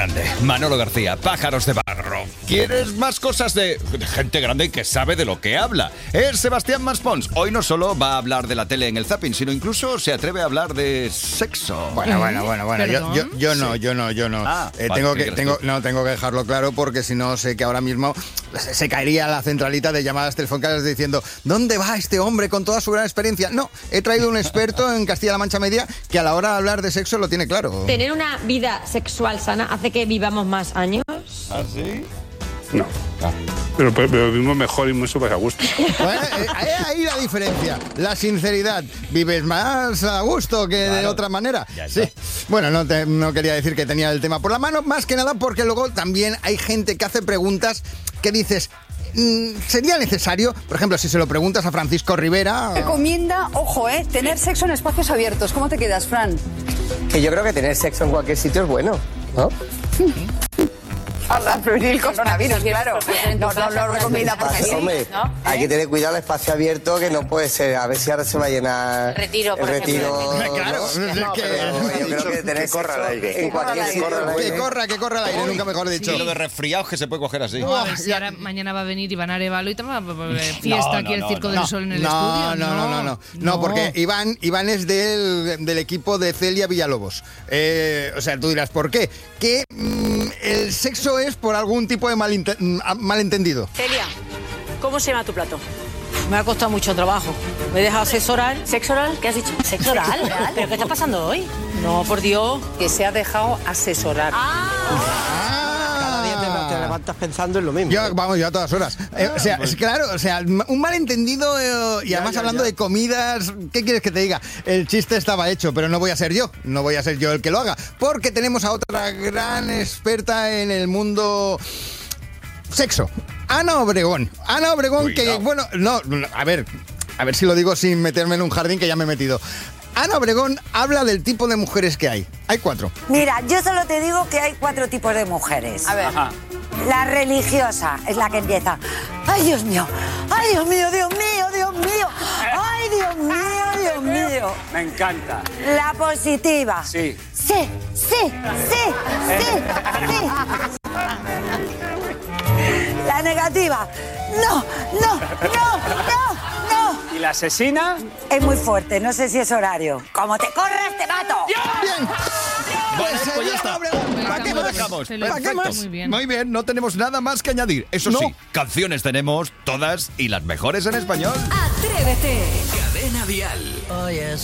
grande. Manolo García, Pájaros de Barro. ¿Quieres más cosas de gente grande que sabe de lo que habla? Es Sebastián Maspons. Hoy no solo va a hablar de la tele en el zapping, sino incluso se atreve a hablar de sexo. Bueno. Yo no. Tengo que dejarlo claro porque si no sé que ahora mismo se caería la centralita de llamadas telefónicas diciendo ¿dónde va este hombre con toda su gran experiencia? No, he traído un experto en Castilla-La Mancha Media que a la hora de hablar de sexo lo tiene claro. ¿Tener una vida sexual sana hace que vivamos más años? ¿Ah, sí? No. Pero vivimos mejor y mucho más a gusto. Bueno, ahí la diferencia, la sinceridad. Vives más a gusto que de otra manera. Sí. Bueno, no quería decir que tenía el tema por la mano, más que nada porque luego también hay gente que hace preguntas que dices... ¿sería necesario? Por ejemplo, si se lo preguntas a Francisco Rivera... Recomienda, ojo, tener sexo en espacios abiertos. ¿Cómo te quedas, Fran? Que yo creo que tener sexo en cualquier sitio es bueno, ¿no? Para prevenir el coronavirus, claro. No lo recomienda porque sí, hombre, ¿no? hay que tener cuidado el espacio abierto, que no puede ser. A ver si ahora se va a llenar Retiro, por el retiro. Claro, No, pero yo creo que tener corra al aire. en cualquier sitio. Que corra al aire, nunca mejor dicho. Y lo de resfriados que se puede coger así. A ver si ahora mañana va a venir Iván Arevalo y toma fiesta aquí el Circo del Sol en el estudio. No, porque Iván es del equipo de Celia Villalobos. O sea, tú dirás, ¿por qué? Que el sexo es por algún tipo de malentendido. Celia, ¿cómo se llama tu plato? Me ha costado mucho trabajo. Me he dejado sexo oral. ¿Sexo oral? ¿Qué has dicho? ¿Sexo oral? ¿Pero qué está pasando hoy? No, por Dios. Que se ha dejado asesorar. Cada día te levantas pensando en lo mismo. Yo a todas horas. Claro, un malentendido y además hablando de comidas, ¿qué quieres que te diga? El chiste estaba hecho, pero no voy a ser yo el que lo haga, porque tenemos a otra gran experta en el mundo sexo, Ana Obregón. Que, bueno, a ver si lo digo sin meterme en un jardín que ya me he metido. Ana Obregón habla del tipo de mujeres que hay. Hay 4. Mira, yo solo te digo que hay 4 tipos de mujeres. A ver. Ajá. La religiosa es la que empieza. ¡Ay, Dios mío! ¡Ay, Dios mío, Dios mío, Dios mío! ¡Ay, Dios mío, Dios mío! Me encanta. La positiva. Sí. Sí. La negativa. No. ¿Y la asesina? Es muy fuerte, no sé si es horario. ¡Como te corras, te mato! Bien. Pues ya está. ¿Para qué lo dejamos? Perfecto. Muy bien, no tenemos nada más que añadir. Eso sí, canciones tenemos todas y las mejores en español. Atrévete. Cadena Dial. Oh, yes.